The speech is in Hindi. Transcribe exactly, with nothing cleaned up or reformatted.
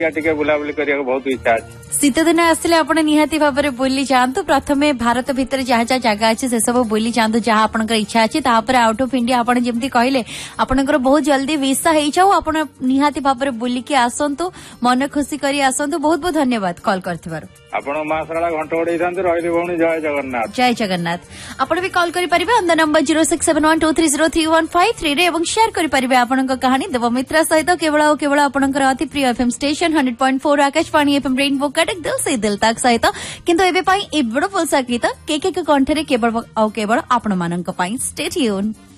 टिके बुलाबुली करिया बहुत इच्छा अछि। शीत दिन आसले आपण निहाती भाव में बुली जातु प्रथमे भारत भितर जहाँ जहाँ जगह अच्छे से सब बुली जातु जहाँ आपनकर इच्छा अच्छी तापर आउट ऑफ इंडिया आपण जेमती कहले आपनकर बहुत जल्दी वीसा हो जाऊ आपण निहाती भाव में बुलिकी आसतु मन खुशी करी आसतु। बहुत बहुत धन्यवाद कॉल करथिबार। आपण मां सारा घंटा उड़े थांते रहिले भौणी जय जगन्नाथ। जय जगन्नाथ। आपण भी कॉल करि परिबे on the number zero six seven one two three zero three one five three रे एवं शेयर करि परिबे आपनक कहानी देवमित्रा सहित केवल और केवल आपनकर अति प्रिय FM station hundred point four Akashvani FM rainbow Cuttack दिल से दिल तक सहित किंतु एबे पई ए बड़ पोसा गीत के के कंठरे केवल और केवल आपण मानक पई स्टे ट्यून।